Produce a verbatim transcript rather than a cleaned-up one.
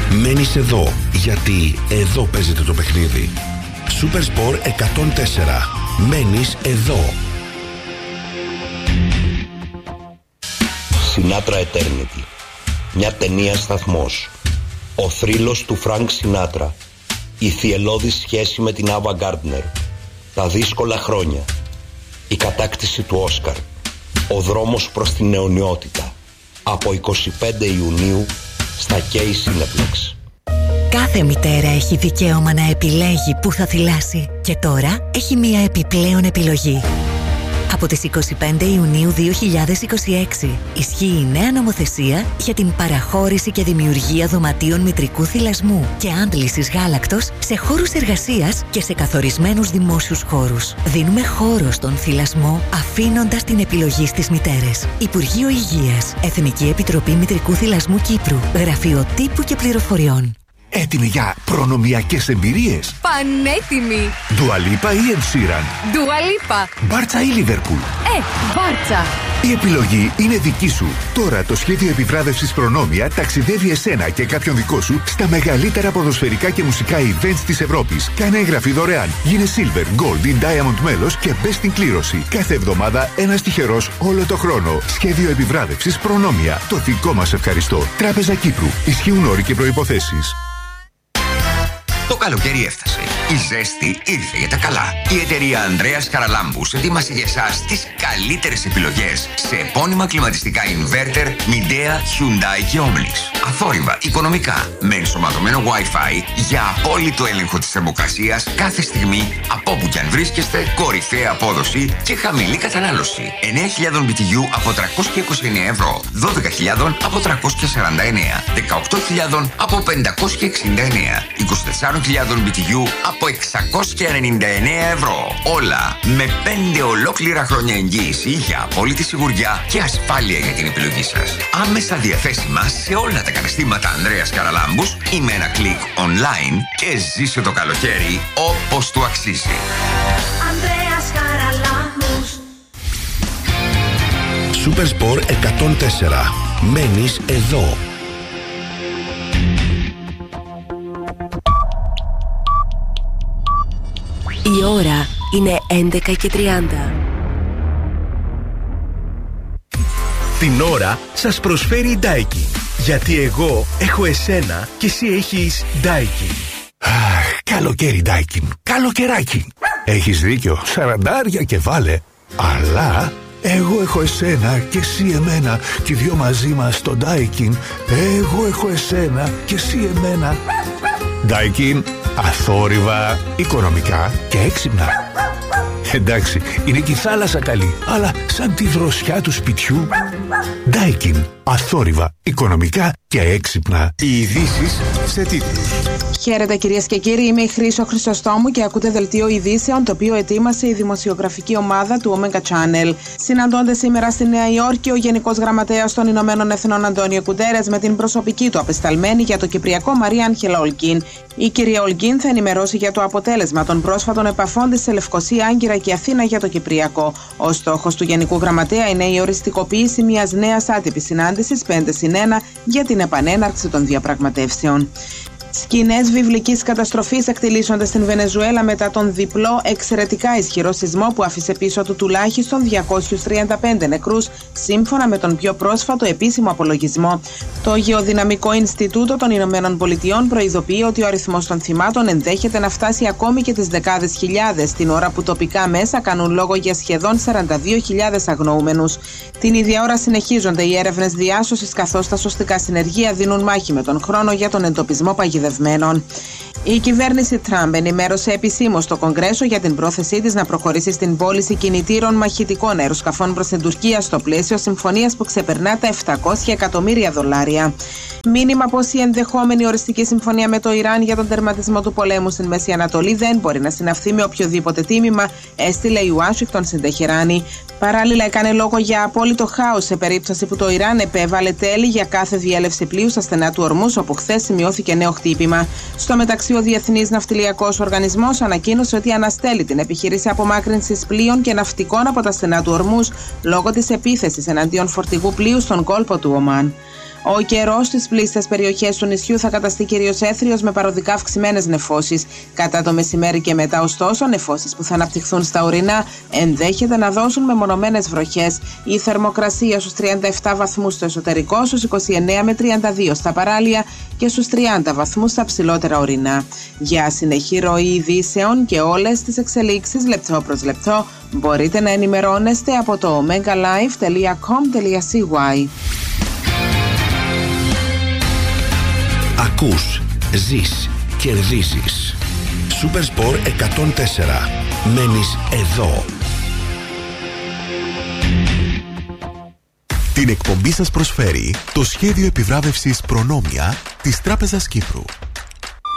Μένεις εδώ, γιατί εδώ παίζεται το παιχνίδι. Supersport εκατόν τέσσερα. Μένεις εδώ. Sinatra Eternity. Μια ταινία σταθμός. Ο θρύλος του Φρανκ Σινάτρα. Η θυελλώδη σχέση με την Άβα Γκάρντνερ. Τα δύσκολα χρόνια. Η κατάκτηση του Όσκαρ. Ο δρόμος προς την αιωνιότητα. Από εικοστή πέμπτη Ιουνίου στα Κέι Cineplex. Κάθε μητέρα έχει δικαίωμα να επιλέγει που θα θυλάσει. Και τώρα έχει μία επιπλέον επιλογή. Από τις εικοστή πέμπτη Ιουνίου δύο χιλιάδες είκοσι έξι ισχύει η νέα νομοθεσία για την παραχώρηση και δημιουργία δωματίων μητρικού θυλασμού και άντλησης γάλακτος σε χώρους εργασίας και σε καθορισμένους δημόσιους χώρους. Δίνουμε χώρο στον θυλασμό, αφήνοντας την επιλογή στις μητέρες. Υπουργείο Υγείας, Εθνική Επιτροπή Μητρικού Θυλασμού Κύπρου, Γραφείο Τύπου και Πληροφοριών. Έτοιμοι για προνομιακές εμπειρίες? Πανέτοιμοι! Dua Lipa ή Ed Sheeran? Dua Lipa. Μπάρτσα ή Liverpool? Ε, Μπάρτσα. Η επιλογή είναι δική σου. Τώρα το σχέδιο επιβράβευσης Προνόμια ταξιδεύει εσένα και κάποιον δικό σου στα μεγαλύτερα ποδοσφαιρικά και μουσικά events της Ευρώπης. Κάνε εγγραφή δωρεάν. Γίνε Silver, Gold ή Diamond μέλος και μπες στην κλήρωση. Κάθε εβδομάδα ένας τυχερός όλο το χρόνο. Σχέδιο επιβράβευσης Προνόμια. Το δικό μας ευχαριστώ. Τράπεζα Κύπρου. Ισχύουν όροι και προϋποθέσεις. Το καλοκαίρι έφτασε. Η ζέστη ήρθε για τα καλά. Η εταιρεία Ανδρέας Χαραλάμπους ετοίμασε για εσάς τις καλύτερες επιλογές σε επώνυμα κλιματιστικά inverter Midea, Hyundai και Omlix. Αθόρυβα, οικονομικά, με ενσωματωμένο Wi-Fi για απόλυτο έλεγχο της θερμοκρασίας κάθε στιγμή, από όπου κι αν βρίσκεστε, κορυφαία απόδοση και χαμηλή κατανάλωση. εννέα χιλιάδες μπι τι γιου από τριακόσια είκοσι εννέα ευρώ, δώδεκα χιλιάδες από τριακόσια σαράντα εννέα, δεκαοκτώ χιλιάδες από πεντακόσια εξήντα εννέα, είκοσι τέσσερα χιλιάδες μπι τι γιου από εξακόσια ενενήντα εννέα ευρώ. Όλα με πέντε ολόκληρα χρόνια εγγύηση για απόλυτη σιγουριά και ασφάλεια για την επιλογή σας. Άμεσα διαθέσιμα σε όλα τα καταστήματα Ανδρέας Χαραλάμπους ή με ένα κλικ online και ζήσε το καλοκαίρι όπως του αξίζει. Ανδρέας Χαραλάμπους. Supersport εκατόν τέσσερα. Μένεις εδώ. Η ώρα είναι έντεκα και τριάντα. Την ώρα σας προσφέρει η Daikin. Γιατί εγώ έχω εσένα και εσύ έχεις Daikin. Αχ, καλοκαίρι Daikin. Καλοκαιράκι. Έχεις δίκιο, σαραντάρια και βάλε. Αλλά εγώ έχω εσένα και εσύ εμένα και οι δυο μαζί μας στο Daikin. Εγώ έχω εσένα και εσύ εμένα. Daikin, αθόρυβα, οικονομικά και έξυπνα. Εντάξει, είναι και η θάλασσα καλή, αλλά σαν τη δροσιά του σπιτιού. Daikin, αθόρυβα, οικονομικά και έξυπνα. Οι ειδήσεις σε τίτλους. Χαίρετε κυρίες και κύριοι, είμαι η Χρύσο Χριστοστόμου και ακούτε δελτίο ειδήσεων το οποίο ετοίμασε η δημοσιογραφική ομάδα του Omega Channel. Συναντώνται σήμερα στη Νέα Υόρκη ο Γενικός Γραμματέας των Ηνωμένων Εθνών Αντώνιο Κουτέρες με την προσωπική του απεσταλμένη για το Κυπριακό Μαρία Άγγελα Ολκίν. Η κυρία Ολκίν θα ενημερώσει για το αποτέλεσμα των πρόσφατων επαφών της σε Λευκοσία, Άγκυρα και Αθήνα για το Κυπριακό. Ο στόχος του Γενικού Γραμματέα είναι η οριστικοποίηση μιας νέας άτυπης συνάντησης πέντε συν ένα για την επανέναρξη των διαπραγματεύσεων. Σκηνές βιβλικής καταστροφής εκτελήσονται στην Βενεζουέλα μετά τον διπλό εξαιρετικά ισχυρό σεισμό που άφησε πίσω του τουλάχιστον διακόσιους τριάντα πέντε νεκρούς, σύμφωνα με τον πιο πρόσφατο επίσημο απολογισμό. Το Γεωδυναμικό Ινστιτούτο των Ηνωμένων Πολιτειών προειδοποιεί ότι ο αριθμός των θυμάτων ενδέχεται να φτάσει ακόμη και τις δεκάδες χιλιάδες, την ώρα που τοπικά μέσα κάνουν λόγο για σχεδόν σαράντα δύο χιλιάδες αγνοούμενους. Την ίδια ώρα συνεχίζονται οι έρευνες διάσωσης, καθώς τα σωστικά συνεργεία δίνουν μάχη με τον χρόνο για τον εντοπισμό παγιδευμένων. Η κυβέρνηση Τραμπ ενημέρωσε επισήμως στο Κογκρέσο για την πρόθεσή της να προχωρήσει στην πώληση κινητήρων μαχητικών αεροσκαφών προς την Τουρκία στο πλαίσιο συμφωνίας που ξεπερνά τα επτακόσια εκατομμύρια δολάρια. Μήνυμα πως η ενδεχόμενη οριστική συμφωνία με το Ιράν για τον τερματισμό του πολέμου στην Μέση Ανατολή δεν μπορεί να συναυθεί με οποιοδήποτε τίμημα, έστειλε η Ουάσιγκτον στην Τεχεράνη. Παράλληλα, έκανε λόγο για απόλυτο χάος σε περίπτωση που το Ιράν επέβαλε τέλη για κάθε διέλευση πλοίου στα στενά του Ορμούς, όπου χθες σημειώθηκε νέο χτύπημα. Στο μεταξύ, ο Διεθνής Ναυτιλιακός Οργανισμός ανακοίνωσε ότι αναστέλει την επιχείρηση απομάκρυνσης πλοίων και ναυτικών από τα στενά του Ορμούς λόγω της επίθεσης εναντίον φορτηγού πλοίου στον κόλπο του Ομάν. Ο καιρός στις πλήστες περιοχές του νησιού θα καταστεί κυρίως έθριος με παροδικά αυξημένες νεφώσεις. Κατά το μεσημέρι και μετά, ωστόσο, νεφώσεις που θα αναπτυχθούν στα ορεινά ενδέχεται να δώσουν μεμονωμένες βροχές. Η θερμοκρασία στους τριάντα επτά βαθμούς στο εσωτερικό, στους είκοσι εννέα με τριάντα δύο στα παράλια και στους τριάντα βαθμούς στα ψηλότερα ορεινά. Για συνεχή ροή ειδήσεων και όλες τις εξελίξεις λεπτό προς λεπτό μπορείτε να ενημερώνεστε από το omega live τελεία com τελεία c y. Ακούς, ζεις, κερδίζεις. Supersport εκατόν τέσσερα. Μένεις εδώ. Την εκπομπή σας προσφέρει το σχέδιο επιβράβευσης Προνόμια της Τράπεζας Κύπρου.